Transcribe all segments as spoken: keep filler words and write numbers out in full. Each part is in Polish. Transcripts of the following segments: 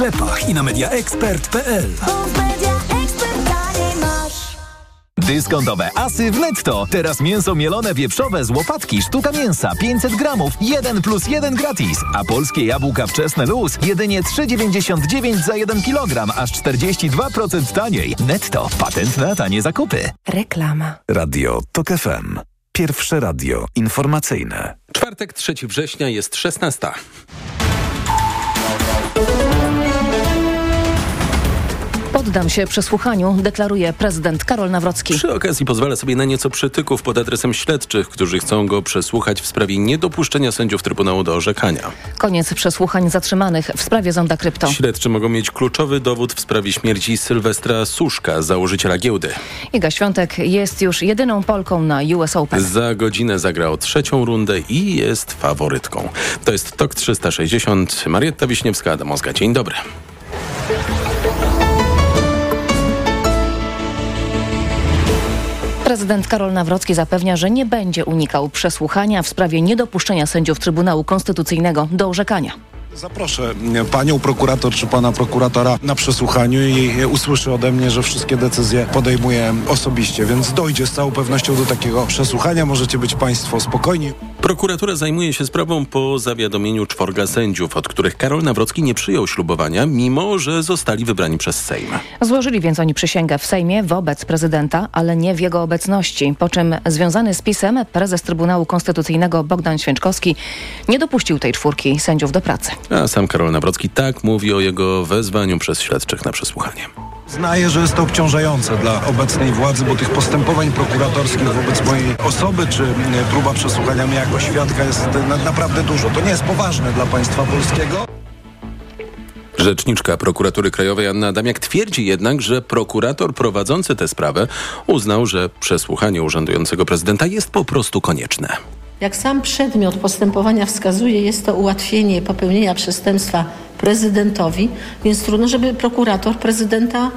sklepach i na media ekspert kropka p l. Dyskontowe asy w Netto. Teraz mięso mielone wieprzowe z łopatki, sztuka mięsa, pięćset gramów, jeden plus jeden gratis. A polskie jabłka wczesne luz, jedynie trzy dziewięćdziesiąt dziewięć za jeden kilogram, aż czterdzieści dwa procent taniej. Netto. Patent na tanie zakupy. Reklama. Radio Tok F M. Pierwsze radio informacyjne. Czwartek, trzeciego września, jest szesnasta. Poddam się przesłuchaniu, deklaruje prezydent Karol Nawrocki. Przy okazji pozwala sobie na nieco przytyków pod adresem śledczych, którzy chcą go przesłuchać w sprawie niedopuszczenia sędziów Trybunału do orzekania. Koniec przesłuchań zatrzymanych w sprawie Zonda Krypto. Śledczy mogą mieć kluczowy dowód w sprawie śmierci Sylwestra Suszka, założyciela giełdy. Iga Świątek jest już jedyną Polką na U S Open. Za godzinę zagra o trzecią rundę i jest faworytką. To jest Tok trzysta sześćdziesiąt. Marietta Wiśniewska, Adam Ozga. Dzień dobry. Prezydent Karol Nawrocki zapewnia, że nie będzie unikał przesłuchania w sprawie niedopuszczenia sędziów Trybunału Konstytucyjnego do orzekania. Zaproszę panią prokurator czy pana prokuratora na przesłuchaniu i usłyszy ode mnie, że wszystkie decyzje podejmuję osobiście, więc dojdzie z całą pewnością do takiego przesłuchania. Możecie być państwo spokojni. Prokuratura zajmuje się sprawą po zawiadomieniu czworga sędziów, od których Karol Nawrocki nie przyjął ślubowania, mimo że zostali wybrani przez Sejm. Złożyli więc oni przysięgę w Sejmie wobec prezydenta, ale nie w jego obecności, po czym związany z PiS-em prezes Trybunału Konstytucyjnego Bogdan Święczkowski nie dopuścił tej czwórki sędziów do pracy. A sam Karol Nawrocki tak mówi o jego wezwaniu przez śledczych na przesłuchanie. Znaję, że jest to obciążające dla obecnej władzy, bo tych postępowań prokuratorskich wobec mojej osoby, czy próba przesłuchania mnie jako świadka jest na, naprawdę dużo. To nie jest poważne dla państwa polskiego. Rzeczniczka Prokuratury Krajowej Anna Adamiak twierdzi jednak, że prokurator prowadzący tę sprawę uznał, że przesłuchanie urzędującego prezydenta jest po prostu konieczne. Jak sam przedmiot postępowania wskazuje, jest to ułatwienie popełnienia przestępstwa prezydentowi, więc trudno, żeby prokurator prezydenta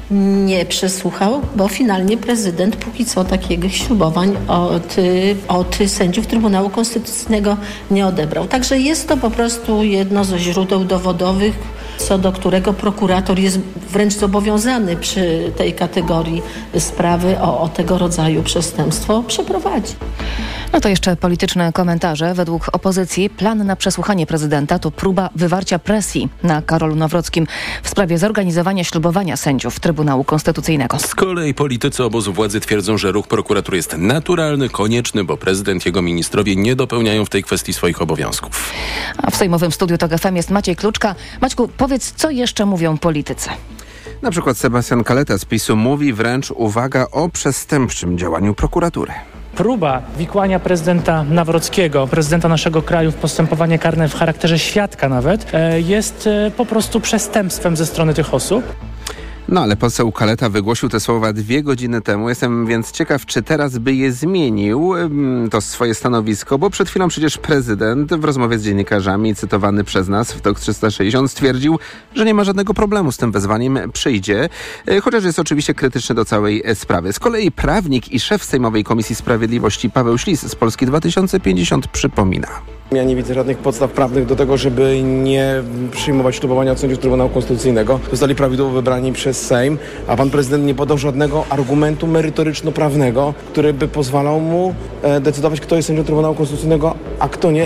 nie przesłuchał, bo finalnie prezydent póki co takich ślubowań od, od sędziów Trybunału Konstytucyjnego nie odebrał. Także jest to po prostu jedno ze źródeł dowodowych, co do którego prokurator jest wręcz zobowiązany przy tej kategorii sprawy o, o tego rodzaju przestępstwo przeprowadzić. No to jeszcze polityczne komentarze. Według opozycji plan na przesłuchanie prezydenta to próba wywarcia presji na Karolu Nawrockim w sprawie zorganizowania ślubowania sędziów Trybunału Konstytucyjnego. Z kolei politycy obozu władzy twierdzą, że ruch prokuratury jest naturalny, konieczny, bo prezydent i jego ministrowie nie dopełniają w tej kwestii swoich obowiązków. A w sejmowym studiu Tok F M jest Maciej Kluczka. Maćku, powiedz, co jeszcze mówią politycy? Na przykład Sebastian Kaleta z PiSu mówi wręcz, uwaga, o przestępczym działaniu prokuratury. Próba wikłania prezydenta Nawrockiego, prezydenta naszego kraju w postępowanie karne w charakterze świadka nawet, jest po prostu przestępstwem ze strony tych osób. No ale poseł Kaleta wygłosił te słowa dwie godziny temu. Jestem więc ciekaw, czy teraz by je zmienił, to swoje stanowisko, bo przed chwilą przecież prezydent w rozmowie z dziennikarzami, cytowany przez nas w Tok trzysta sześćdziesiąt, stwierdził, że nie ma żadnego problemu z tym wezwaniem, przyjdzie, chociaż jest oczywiście krytyczny do całej sprawy. Z kolei prawnik i szef Sejmowej Komisji Sprawiedliwości Paweł Ślis z Polski dwa tysiące pięćdziesiąt przypomina. Ja nie widzę żadnych podstaw prawnych do tego, żeby nie przyjmować ślubowania od sędziów Trybunału Konstytucyjnego. Zostali prawidłowo wybrani przez Sejm, a pan prezydent nie podał żadnego argumentu merytoryczno-prawnego, który by pozwalał mu decydować, kto jest sędzią Trybunału Konstytucyjnego, a kto nie.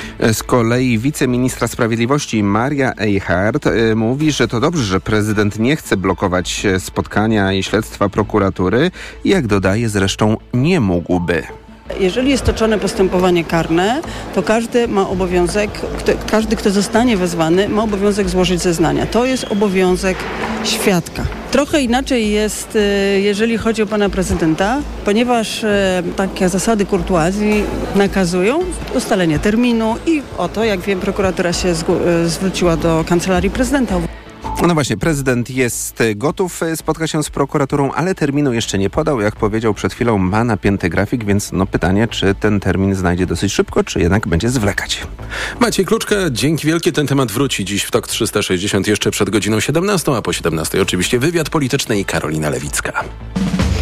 Z kolei wiceministra sprawiedliwości Maria Eichhardt y, mówi, że to dobrze, że prezydent nie chce blokować spotkania i śledztwa prokuratury. Jak dodaje, zresztą nie mógłby. Jeżeli jest toczone postępowanie karne, to każdy ma obowiązek, kto, każdy, kto zostanie wezwany, ma obowiązek złożyć zeznania. To jest obowiązek świadka. Trochę inaczej jest, jeżeli chodzi o pana prezydenta, ponieważ takie zasady kurtuazji nakazują ustalenie terminu i o to, jak wiem, prokuratura się zwróciła do Kancelarii Prezydenta. No właśnie, prezydent jest gotów spotkać się z prokuraturą, ale terminu jeszcze nie podał. Jak powiedział przed chwilą, ma napięty grafik, więc no pytanie, czy ten termin znajdzie dosyć szybko, czy jednak będzie zwlekać. Maciej Kluczka, dzięki wielkie. Ten temat wróci dziś w Tok trzysta sześćdziesiąt jeszcze przed godziną siedemnastą, a po siedemnastej oczywiście wywiad polityczny i Karolina Lewicka.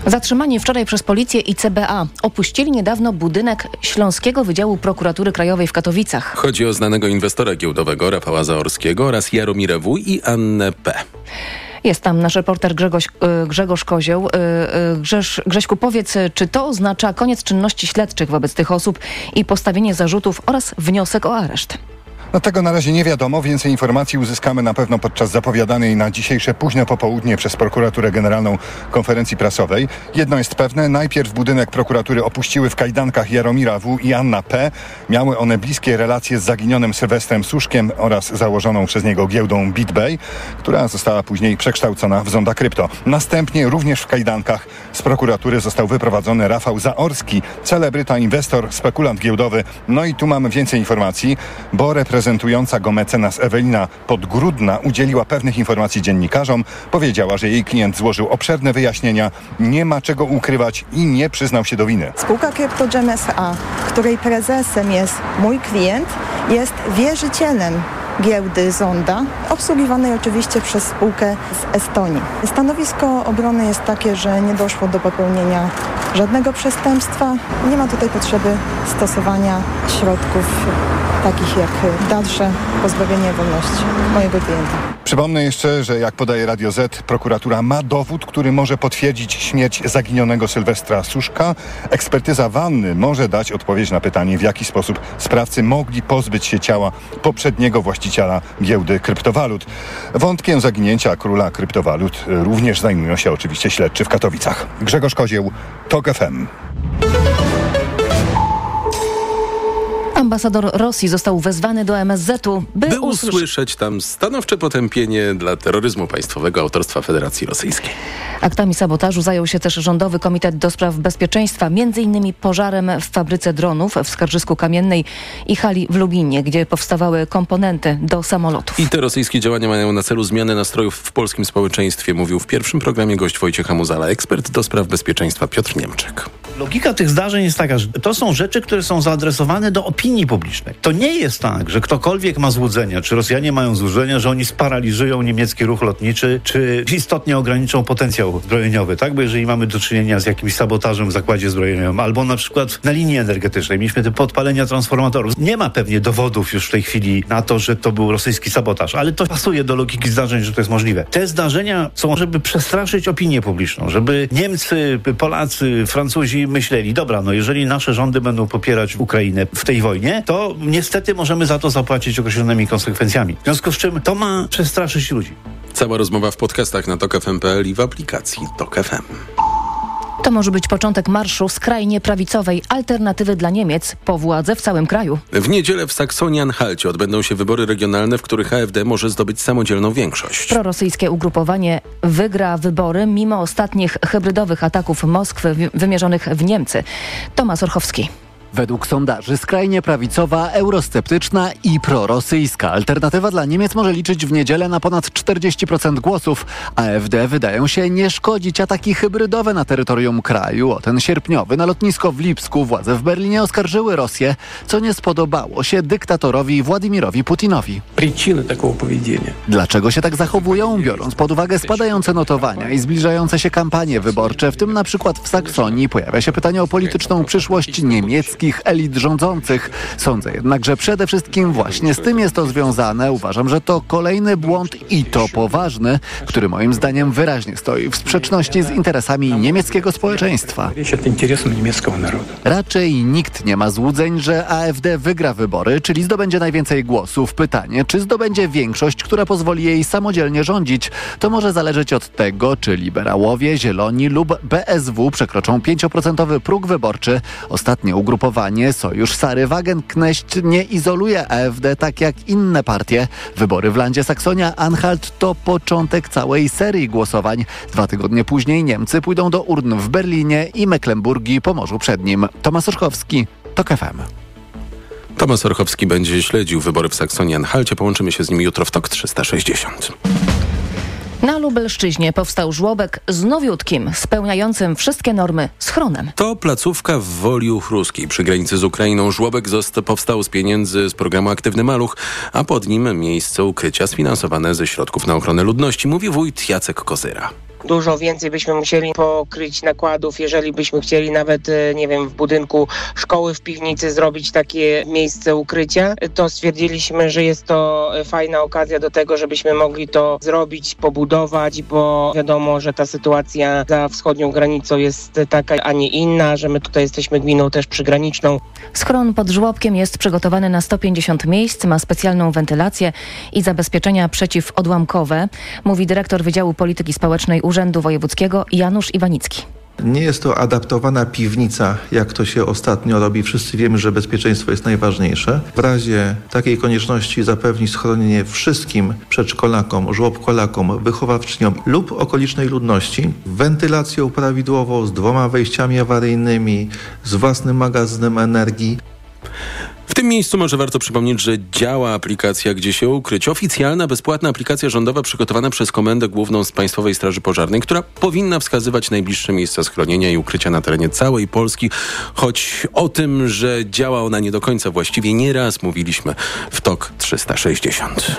Zatrzymani wczoraj przez policję i C B A opuścili niedawno budynek Śląskiego Wydziału Prokuratury Krajowej w Katowicach. Chodzi o znanego inwestora giełdowego Rafała Zaorskiego oraz Jaromirę W. i Annę P. Jest tam nasz reporter Grzegorz, Grzegorz Kozioł. Grzesz, Grześku, powiedz, czy to oznacza koniec czynności śledczych wobec tych osób i postawienie zarzutów oraz wniosek o areszt? No tego na razie nie wiadomo. Więcej informacji uzyskamy na pewno podczas zapowiadanej na dzisiejsze późne popołudnie przez Prokuraturę Generalną konferencji prasowej. Jedno jest pewne. Najpierw budynek prokuratury opuściły w kajdankach Jaromira W. i Anna P. Miały one bliskie relacje z zaginionym Sylwestrem Suszkiem oraz założoną przez niego giełdą BitBay, która została później przekształcona w Zonda Krypto. Następnie również w kajdankach z prokuratury został wyprowadzony Rafał Zaorski, celebryta, inwestor, spekulant giełdowy. No i tu mamy więcej informacji, bo reprezentująca go mecenas Ewelina Podgrudna udzieliła pewnych informacji dziennikarzom. Powiedziała, że jej klient złożył obszerne wyjaśnienia, nie ma czego ukrywać i nie przyznał się do winy. Spółka CryptoGem S A, której prezesem jest mój klient, jest wierzycielem giełdy Zonda, obsługiwanej oczywiście przez spółkę z Estonii. Stanowisko obrony jest takie, że nie doszło do popełnienia żadnego przestępstwa. Nie ma tutaj potrzeby stosowania środków takich jak dalsze pozbawienie wolności mojego klienta. Przypomnę jeszcze, że jak podaje Radio Z, prokuratura ma dowód, który może potwierdzić śmierć zaginionego Sylwestra Suszka. Ekspertyza wanny może dać odpowiedź na pytanie, w jaki sposób sprawcy mogli pozbyć się ciała poprzedniego właściciela giełdy kryptowalut. Wątkiem zaginięcia króla kryptowalut również zajmują się oczywiście śledczy w Katowicach. Grzegorz Kozieł, TOK F M. Ambasador Rosji został wezwany do M S Z-u, by, by usłyszeć tam stanowcze potępienie dla terroryzmu państwowego autorstwa Federacji Rosyjskiej. Aktami sabotażu zajął się też Rządowy Komitet do Spraw Bezpieczeństwa, między innymi pożarem w fabryce dronów w Skarżysku Kamiennej i hali w Lubinie, gdzie powstawały komponenty do samolotów. I te rosyjskie działania mają na celu zmianę nastrojów w polskim społeczeństwie, mówił w pierwszym programie gość Wojciecha Muzala, ekspert do spraw bezpieczeństwa Piotr Niemczek. Logika tych zdarzeń jest taka, że to są rzeczy, które są zaadresowane do opinii publicznej. To nie jest tak, że ktokolwiek ma złudzenia, czy Rosjanie mają złudzenia, że oni sparaliżują niemiecki ruch lotniczy, czy istotnie ograniczą potencjał zbrojeniowy, tak? Bo jeżeli mamy do czynienia z jakimś sabotażem w zakładzie zbrojeniowym, albo na przykład na linii energetycznej, mieliśmy te podpalenia transformatorów. Nie ma pewnie dowodów już w tej chwili na to, że to był rosyjski sabotaż, ale to pasuje do logiki zdarzeń, że to jest możliwe. Te zdarzenia są, żeby przestraszyć opinię publiczną, żeby Niemcy, Polacy, Francuzi myśleli, dobra, no jeżeli nasze rządy będą popierać Ukrainę w tej wojnie, to niestety możemy za to zapłacić określonymi konsekwencjami. W związku z czym to ma przestraszyć ludzi. Cała rozmowa w podcastach na tok f m kropka p l i w aplikacji TOK F M. To może być początek marszu skrajnie prawicowej alternatywy dla Niemiec po władzę w całym kraju. W niedzielę w Saksonii-Anhalcie odbędą się wybory regionalne, w których A F D może zdobyć samodzielną większość. Prorosyjskie ugrupowanie wygra wybory mimo ostatnich hybrydowych ataków Moskwy wymierzonych w Niemcy. Tomasz Orchowski. Według sondaży skrajnie prawicowa, eurosceptyczna i prorosyjska alternatywa dla Niemiec może liczyć w niedzielę na ponad czterdzieści procent głosów. A F D wydają się nie szkodzić ataki hybrydowe na terytorium kraju. O ten sierpniowy na lotnisko w Lipsku władze w Berlinie oskarżyły Rosję, co nie spodobało się dyktatorowi Władimirowi Putinowi. Przyczyny takiego powiedzenia. Dlaczego się tak zachowują? Biorąc pod uwagę spadające notowania i zbliżające się kampanie wyborcze, w tym na przykład w Saksonii, pojawia się pytanie o polityczną przyszłość niemieckich elit rządzących. Sądzę jednak, że przede wszystkim właśnie z tym jest to związane. Uważam, że to kolejny błąd i to poważny, który moim zdaniem wyraźnie stoi w sprzeczności z interesami niemieckiego społeczeństwa. Raczej nikt nie ma złudzeń, że A F D wygra wybory, czyli zdobędzie najwięcej głosów. Pytanie, czy zdobędzie większość, która pozwoli jej samodzielnie rządzić. To może zależeć od tego, czy liberałowie, zieloni lub B S W przekroczą pięcioprocentowy próg wyborczy. Ostatnie ugrupowanie Sojusz Sary Wagenknecht nie izoluje A F D tak jak inne partie. Wybory w landzie Saksonia-Anhalt to początek całej serii głosowań. Dwa tygodnie później Niemcy pójdą do urn w Berlinie i Mecklenburgii po Morzu Przednim. Tomasz Orchowski, TOK F M. Tomasz Orchowski będzie śledził wybory w Saksonii-Anhalcie. Połączymy się z nim jutro w TOK trzysta sześćdziesiąt. Na Lubelszczyźnie powstał żłobek z nowiutkim, spełniającym wszystkie normy schronem. To placówka w Woli Uchruskiej przy granicy z Ukrainą. Żłobek zosta- powstał z pieniędzy z programu Aktywny Maluch, a pod nim miejsce ukrycia sfinansowane ze środków na ochronę ludności, mówi wójt Jacek Kozyra. dużo więcej byśmy musieli pokryć nakładów, jeżeli byśmy chcieli nawet, nie wiem, w budynku szkoły w piwnicy zrobić takie miejsce ukrycia, to stwierdziliśmy, że jest to fajna okazja do tego, żebyśmy mogli to zrobić, pobudować, bo wiadomo, że ta sytuacja za wschodnią granicą jest taka, a nie inna, że my tutaj jesteśmy gminą też przygraniczną. Schron pod żłobkiem jest przygotowany na sto pięćdziesiąt miejsc, ma specjalną wentylację i zabezpieczenia przeciwodłamkowe, mówi dyrektor Wydziału Polityki Społecznej Urzędu Wojewódzkiego Janusz Iwanicki. Nie jest to adaptowana piwnica, jak to się ostatnio robi. Wszyscy wiemy, że bezpieczeństwo jest najważniejsze. W razie takiej konieczności zapewnić schronienie wszystkim przedszkolakom, żłobkolakom, wychowawczyniom lub okolicznej ludności, wentylacją prawidłową, z dwoma wejściami awaryjnymi, z własnym magazynem energii. W tym miejscu może warto przypomnieć, że działa aplikacja Gdzie się ukryć. Oficjalna, bezpłatna aplikacja rządowa przygotowana przez Komendę Główną z Państwowej Straży Pożarnej, która powinna wskazywać najbliższe miejsca schronienia i ukrycia na terenie całej Polski. Choć o tym, że działa ona nie do końca właściwie, nieraz mówiliśmy w TOK trzysta sześćdziesiąt.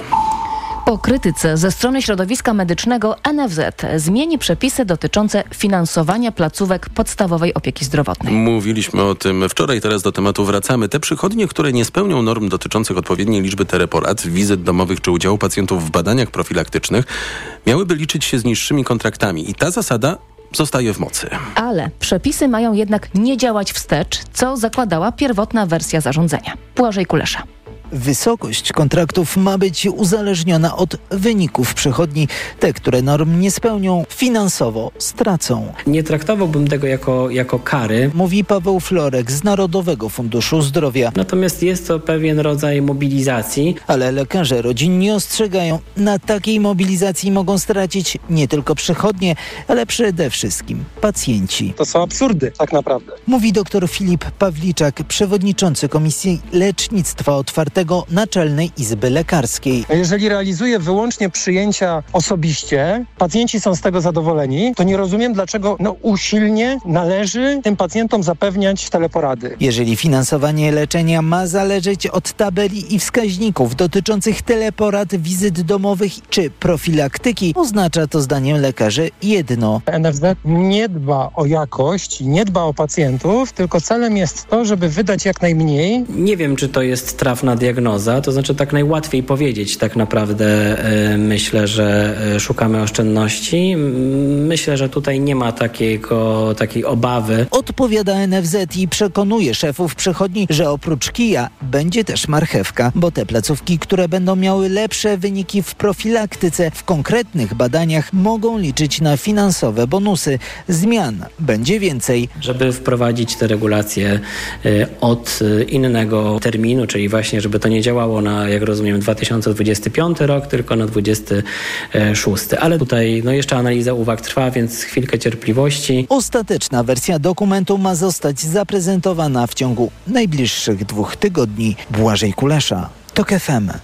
Po krytyce ze strony środowiska medycznego N F Z zmieni przepisy dotyczące finansowania placówek podstawowej opieki zdrowotnej. Mówiliśmy o tym wczoraj, teraz do tematu wracamy. Te przychodnie, które nie spełnią norm dotyczących odpowiedniej liczby teleporad, wizyt domowych czy udziału pacjentów w badaniach profilaktycznych, miałyby liczyć się z niższymi kontraktami i ta zasada zostaje w mocy. Ale przepisy mają jednak nie działać wstecz, co zakładała pierwotna wersja zarządzenia. Błażej Kulesza. Wysokość kontraktów ma być uzależniona od wyników przychodni. Te, które norm nie spełnią, finansowo stracą. Nie traktowałbym tego jako, jako kary. Mówi Paweł Florek z Narodowego Funduszu Zdrowia. Natomiast jest to pewien rodzaj mobilizacji. Ale lekarze rodzinni ostrzegają, na takiej mobilizacji mogą stracić nie tylko przychodnie, ale przede wszystkim pacjenci. To są absurdy tak naprawdę. Mówi dr Filip Pawliczak, przewodniczący Komisji Lecznictwa Otwartego Naczelnej Izby Lekarskiej. Jeżeli realizuje wyłącznie przyjęcia osobiście, pacjenci są z tego zadowoleni, to nie rozumiem, dlaczego no, usilnie należy tym pacjentom zapewniać teleporady. Jeżeli finansowanie leczenia ma zależeć od tabeli i wskaźników dotyczących teleporad, wizyt domowych czy profilaktyki, oznacza to zdaniem lekarzy jedno. N F Z nie dba o jakość, nie dba o pacjentów, tylko celem jest to, żeby wydać jak najmniej. Nie wiem, czy to jest trafna diagnoza. To znaczy tak najłatwiej powiedzieć tak naprawdę yy, myślę, że yy, szukamy oszczędności. Myślę, że tutaj nie ma takiego, takiej obawy. Odpowiada N F Z i przekonuje szefów przychodni, że oprócz kija będzie też marchewka, bo te placówki, które będą miały lepsze wyniki w profilaktyce, w konkretnych badaniach mogą liczyć na finansowe bonusy. Zmian będzie więcej. Żeby wprowadzić te regulacje yy, od yy, innego terminu, czyli właśnie, żeby to nie działało na, jak rozumiem, dwa tysiące dwudziesty piąty rok, tylko na dwudziesty szósty. Ale tutaj no jeszcze analiza uwag trwa, więc chwilkę cierpliwości. Ostateczna wersja dokumentu ma zostać zaprezentowana w ciągu najbliższych dwóch tygodni. Błażej Kulesza, TOK F M.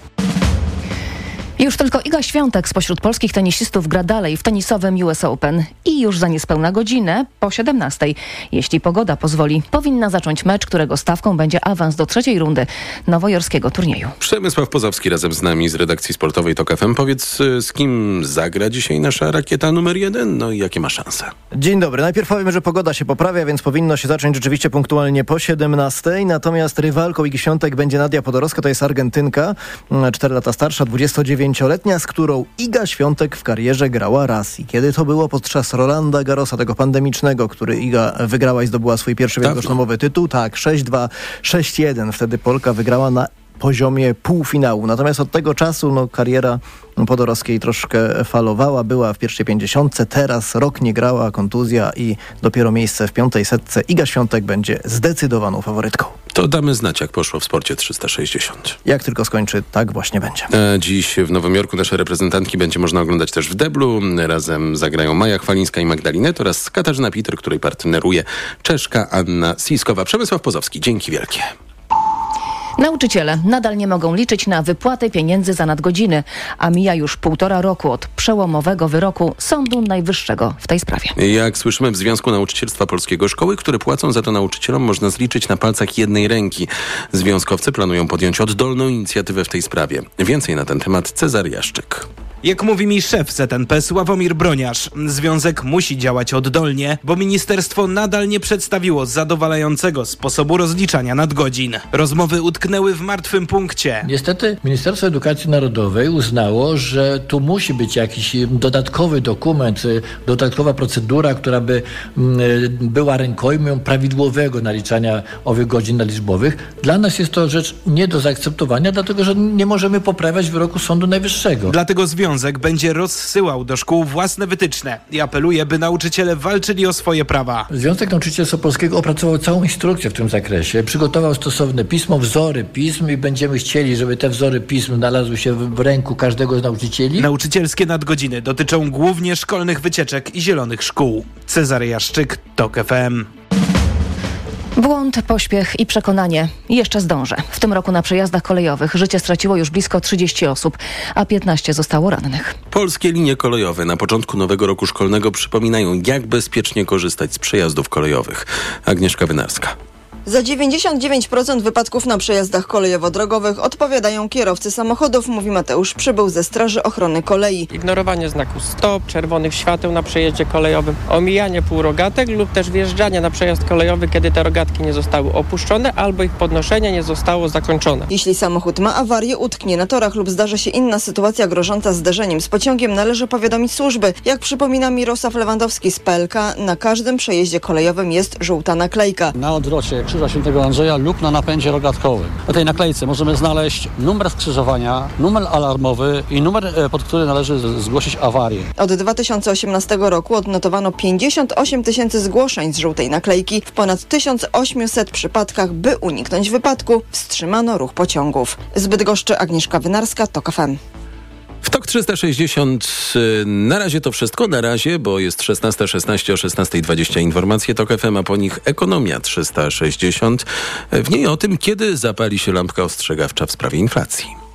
Już tylko Iga Świątek spośród polskich tenisistów gra dalej w tenisowym U S Open i już za niespełna godzinę po siedemnastej, jeśli pogoda pozwoli, powinna zacząć mecz, którego stawką będzie awans do trzeciej rundy nowojorskiego turnieju. Przemysław Pozowski razem z nami z redakcji sportowej TOK F M. Powiedz, z kim zagra dzisiaj nasza rakieta numer jeden? No i jakie ma szanse? Dzień dobry. Najpierw powiem, że pogoda się poprawia, więc powinno się zacząć rzeczywiście punktualnie po siedemnastej. Natomiast rywalką Igi Świątek będzie Nadia Podorowska, to jest Argentynka, cztery lata starsza, dwudziestodziewięcioletnia, z którą Iga Świątek w karierze grała raz. I kiedy to było? Podczas Rolanda Garrosa, tego pandemicznego, który Iga wygrała i zdobyła swój pierwszy wielkoszlemowy tytuł. Tak, sześć dwa, sześć jeden. Wtedy Polka wygrała na poziomie półfinału. Natomiast od tego czasu no, kariera Podorowskiej troszkę falowała. Była w pierwszej pięćdziesiątce, teraz rok nie grała, kontuzja i dopiero miejsce w piątej setce. Iga Świątek będzie zdecydowaną faworytką. To damy znać, jak poszło w sporcie trzysta sześćdziesiąt. Jak tylko skończy, tak właśnie będzie. E, dziś w Nowym Jorku nasze reprezentantki będzie można oglądać też w deblu. Razem zagrają Maja Chwalińska i Magdalinet oraz Katarzyna Piter, której partneruje Czeszka Anna Siskowa. Przemysław Pozowski, dzięki wielkie. Nauczyciele nadal nie mogą liczyć na wypłatę pieniędzy za nadgodziny, a mija już półtora roku od przełomowego wyroku Sądu Najwyższego w tej sprawie. Jak słyszymy, w Związku Nauczycielstwa Polskiego szkoły, które płacą za to nauczycielom, można zliczyć na palcach jednej ręki. Związkowcy planują podjąć oddolną inicjatywę w tej sprawie. Więcej na ten temat Cezary Jaszczyk. Jak mówi mi szef Z N P Sławomir Broniarz, związek musi działać oddolnie, bo ministerstwo nadal nie przedstawiło zadowalającego sposobu rozliczania nadgodzin. Rozmowy utknęły w martwym punkcie. Niestety Ministerstwo Edukacji Narodowej uznało, że tu musi być jakiś dodatkowy dokument, dodatkowa procedura, która by była rękojmią prawidłowego naliczania owych godzin naliczbowych. Dla nas jest to rzecz nie do zaakceptowania, dlatego że nie możemy poprawiać wyroku Sądu Najwyższego. Dlatego związek będzie rozsyłał do szkół własne wytyczne i apeluje, by nauczyciele walczyli o swoje prawa. Związek Nauczycielstwa Polskiego opracował całą instrukcję w tym zakresie, przygotował stosowne pismo, wzory pism i będziemy chcieli, żeby te wzory pism znalazły się w ręku każdego z nauczycieli. Nauczycielskie nadgodziny dotyczą głównie szkolnych wycieczek i zielonych szkół. Cezary Jaszczyk, TOK F M. Błąd, pośpiech i przekonanie. Jeszcze zdążę. W tym roku na przejazdach kolejowych życie straciło już blisko trzydzieści osób, a piętnaście zostało rannych. Polskie linie kolejowe na początku nowego roku szkolnego przypominają, jak bezpiecznie korzystać z przejazdów kolejowych. Agnieszka Wynarska. Za dziewięćdziesiąt dziewięć procent wypadków na przejazdach kolejowo-drogowych odpowiadają kierowcy samochodów, mówi Mateusz Przybył ze Straży Ochrony Kolei. Ignorowanie znaku stop, czerwonych świateł na przejeździe kolejowym, omijanie półrogatek lub też wjeżdżanie na przejazd kolejowy, kiedy te rogatki nie zostały opuszczone albo ich podnoszenie nie zostało zakończone. Jeśli samochód ma awarię, utknie na torach lub zdarzy się inna sytuacja grożąca zderzeniem z pociągiem, należy powiadomić służby. Jak przypomina Mirosław Lewandowski z P L K, na każdym przejeździe kolejowym jest żółta naklejka. Na odwrocie Krzyża Świętego Andrzeja lub na napędzie rogatkowym. Na tej naklejce możemy znaleźć numer skrzyżowania, numer alarmowy i numer, pod który należy zgłosić awarię. Od dwa tysiące osiemnastego roku odnotowano pięćdziesiąt osiem tysięcy zgłoszeń z żółtej naklejki. W ponad tysiąc osiemset przypadkach, by uniknąć wypadku, wstrzymano ruch pociągów. Z Bydgoszczy Agnieszka Wynarska, TOK F M. W TOK trzysta sześćdziesiąt na razie to wszystko, na razie, bo jest szesnasta szesnaście, o szesnasta dwadzieścia informacje TOK F M, a po nich Ekonomia trzysta sześćdziesiąt. W niej o tym, kiedy zapali się lampka ostrzegawcza w sprawie inflacji.